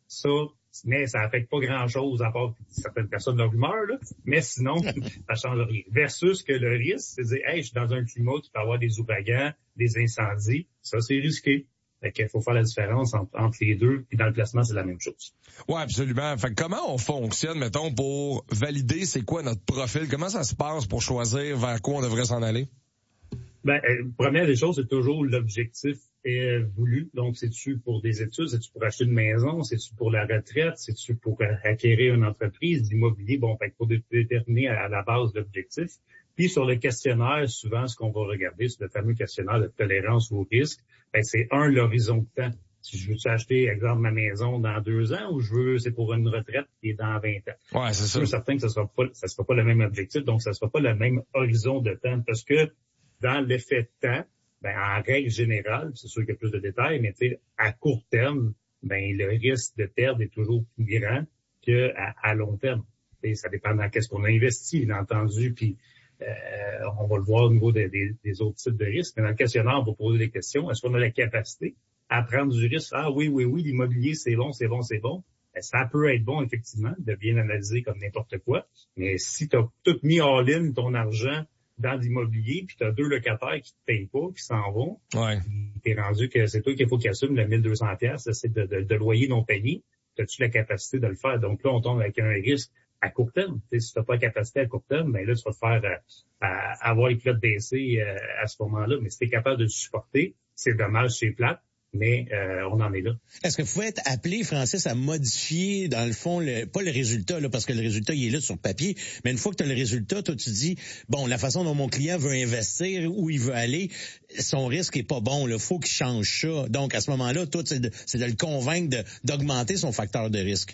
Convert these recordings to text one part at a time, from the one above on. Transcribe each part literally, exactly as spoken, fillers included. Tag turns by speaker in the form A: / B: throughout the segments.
A: ça, mais ça affecte pas grand-chose à part certaines personnes leur humeur, là. Mais sinon, ça change rien. Versus que le risque, c'est de dire, hey, je suis dans un climat qui peut avoir des ouragans, des incendies. Ça, c'est risqué. Fait qu'il faut faire la différence entre, entre les deux. Puis dans le placement, c'est la même chose.
B: Ouais, absolument. Fait que comment on fonctionne, mettons, pour valider c'est quoi notre profil? Comment ça se passe pour choisir vers quoi on devrait s'en aller?
A: Ben, euh, première des choses, c'est toujours l'objectif est voulu. Donc, c'est-tu pour des études, c'est-tu pour acheter une maison, c'est-tu pour la retraite, c'est-tu pour acquérir une entreprise d'immobilier? Bon, fait qu'il faut déterminer à la base l'objectif. Puis sur le questionnaire, souvent, ce qu'on va regarder, c'est le fameux questionnaire de tolérance au risque. Ben, c'est un, l'horizon de temps. Si je veux acheter, exemple, ma maison dans deux ans ou je veux, c'est pour une retraite qui est dans vingt ans.
B: Ouais, c'est ça.
A: Je suis certain que ça sera pas, ça sera pas le même objectif, donc ça sera pas le même horizon de temps parce que dans l'effet de temps, ben, en règle générale, c'est sûr qu'il y a plus de détails, mais tu sais, à court terme, ben, le risque de perdre est toujours plus grand qu'à à long terme. Et ça dépend dans qu'est-ce qu'on a investi, bien entendu, puis euh, on va le voir au niveau des, des, des autres types de risques. Mais dans le questionnaire, on va poser des questions. Est-ce qu'on a la capacité à prendre du risque? Ah oui, oui, oui, l'immobilier, c'est bon, c'est bon, c'est bon. Ça peut être bon, effectivement, de bien analyser comme n'importe quoi. Mais si tu as tout mis all-in ton argent dans l'immobilier, puis tu as deux locataires qui te payent pas, qui s'en vont,
B: ouais.
A: T'es rendu que c'est toi qu'il faut qu'il assume le mille deux cents piastres, c'est de, de, de loyer non payé. As-tu la capacité de le faire? Donc là, on tombe avec un risque à court terme. T'sais, si tu n'as pas la capacité à court terme, ben là, tu vas te faire euh, à, avoir les pilotes baissés euh, à ce moment-là. Mais si tu es capable de le supporter, c'est dommage, c'est plate. Mais euh, on en est là.
C: Est-ce que vous pouvez être appelé, Francis, à modifier, dans le fond, le, pas le résultat, là, parce que le résultat, il est là sur papier, mais une fois que tu as le résultat, toi, tu dis, bon, la façon dont mon client veut investir, où il veut aller, son risque est pas bon, il faut qu'il change ça. Donc, à ce moment-là, toi, c'est de, c'est de le convaincre de, d'augmenter son facteur de risque.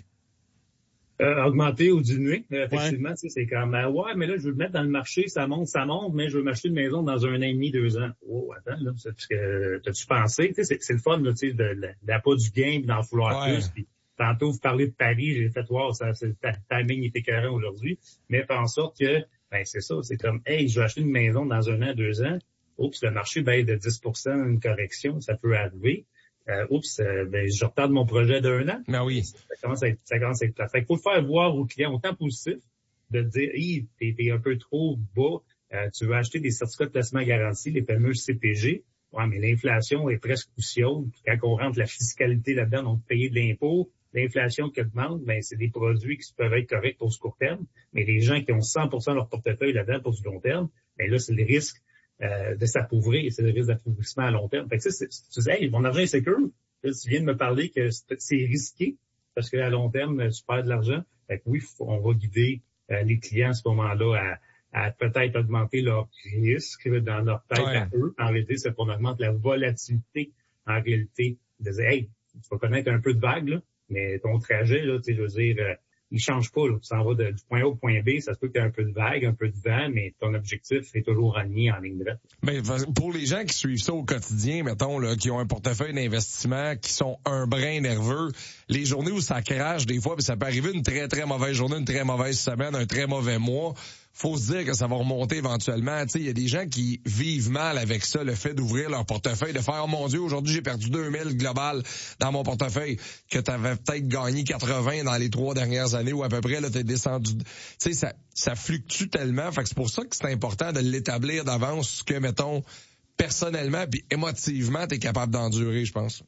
A: Euh, augmenter ou diminuer, effectivement,
C: ouais.
A: Tu sais, c'est comme, euh, ouais, mais là, je veux le mettre dans le marché, ça monte, ça monte, mais je veux m'acheter une maison dans un an et demi, deux ans. Oh, attends, là, c'est parce que, t'as-tu pensé, tu sais, c'est, c'est le fun, là, tu sais, de, de, d'appât du game, d'en vouloir
B: ouais.
A: plus, puis tantôt, vous parlez de Paris, j'ai fait voir, ça, c'est, le timing est écœurant aujourd'hui, mais fait en sorte que, ben, c'est ça, c'est comme, hey, je veux acheter une maison dans un an, deux ans, oups, le marché baisse de dix pour cent, une correction, ça peut arriver. Euh, oups, euh, ben, je retarde mon projet d'un an.
B: Ben oui.
A: Ça commence à être, ça commence à être plat. Fait qu'il faut le faire voir au client autant positif, de dire, hey, t'es, t'es un peu trop bas, euh, tu veux acheter des certificats de placement garantis, les fameux C P G. Ouais, mais l'inflation est presque poussiole. Quand on rentre la fiscalité là-dedans, donc payer de l'impôt, l'inflation que demande, ben, c'est des produits qui peuvent être corrects pour ce court terme. Mais les gens qui ont cent pour cent de leur portefeuille là-dedans pour du long terme, ben là, c'est le risque Euh, de s'appauvrir, c'est le risque d'appauvrissement à long terme. Fait que ça, c'est, tu dis, hey, mon argent est sécure. Là, tu viens de me parler que c'est, c'est risqué parce qu'à long terme, tu perds de l'argent. Fait que oui, on va guider euh, les clients à ce moment-là à, à peut-être augmenter leur risque dans leur tête
B: ouais.
A: à eux. En réalité, c'est qu'on augmente la volatilité en réalité. De dire, hey, tu vas connaître un peu de vague, là, mais ton trajet, là, tu sais, je veux dire, euh, il change pas, là. Tu s'en vas de, du point A au point B, ça se peut que tu aies un peu de vague, un peu de vent, mais ton objectif est toujours aligné en ligne droite.
B: Ben, pour les gens qui suivent ça au quotidien, mettons, là, qui ont un portefeuille d'investissement, qui sont un brin nerveux, les journées où ça crache, des fois, puis ça peut arriver une très, très mauvaise journée, une très mauvaise semaine, un très mauvais mois, faut se dire que ça va remonter éventuellement. Tu sais, il y a des gens qui vivent mal avec ça, le fait d'ouvrir leur portefeuille, de faire, oh mon Dieu, aujourd'hui, j'ai perdu deux mille global dans mon portefeuille, que tu avais peut-être gagné quatre-vingts dans les trois dernières années ou à peu près, là, t'es descendu. Tu sais, ça, ça fluctue tellement. Fait que c'est pour ça que c'est important de l'établir d'avance, que, mettons, personnellement puis émotivement, t'es capable d'endurer, je pense.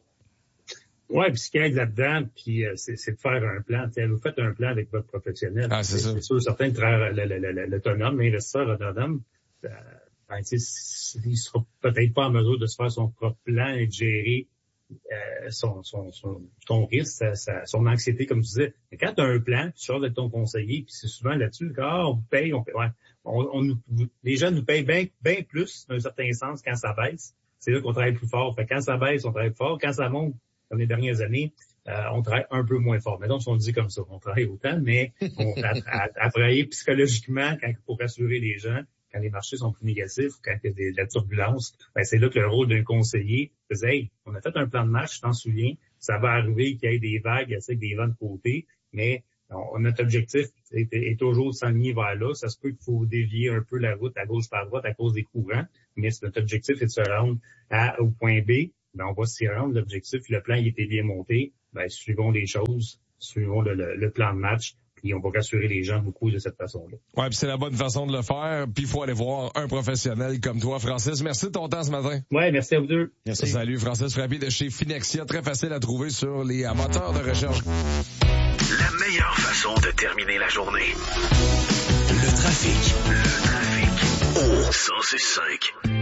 A: Ouais, puis ce qu'il y a là-dedans, puis euh, c'est, c'est de faire un plan. T'sais, vous faites un plan avec votre professionnel.
B: Ah, c'est,
A: c'est,
B: ça.
A: c'est sûr, certains travailleurs, l'autonome, l'investisseur autonome, euh, ben, il sera peut-être pas en mesure de se faire son propre plan et de gérer euh, son, son, son, son risque, sa, sa, son anxiété, comme tu disais. Mais quand tu as un plan, tu sors de ton conseiller, puis c'est souvent là-dessus, ah, on vous paye, on paye. Ouais, on, on nous, les gens nous payent bien bien plus, dans un certain sens, quand ça baisse. C'est là qu'on travaille plus fort. Fait, quand ça baisse, on travaille plus fort. Quand ça monte, comme les dernières années, euh, on travaille un peu moins fort. Mais donc, on le dit comme ça, on travaille autant, mais on a, à, à travailler psychologiquement quand, pour rassurer les gens, quand les marchés sont plus négatifs, quand il y a des, de la turbulence, ben c'est là que le rôle d'un conseiller, c'est hey, on a fait un plan de match, je t'en souviens, ça va arriver qu'il y ait des vagues, avec des vents de côté, mais on, notre objectif est, est toujours de s'enligner vers là. Ça se peut qu'il faut dévier un peu la route à gauche par droite à cause des courants, mais notre objectif est de se rendre à, au point B. Ben, on va s'y rendre, l'objectif, le plan, il était bien monté. ben, suivons les choses, suivons le, le, le plan de match, puis on va rassurer les gens beaucoup de cette façon-là.
B: Ouais, puis c'est la bonne façon de le faire, puis il faut aller voir un professionnel comme toi, Francis. Merci de ton temps ce matin.
A: Ouais, merci à vous deux.
B: Merci. Salut, Francis Frappé de chez Finexia, très facile à trouver sur les moteurs de recherche.
D: La meilleure façon de terminer la journée. Le trafic. Le trafic. Au cent six cinq.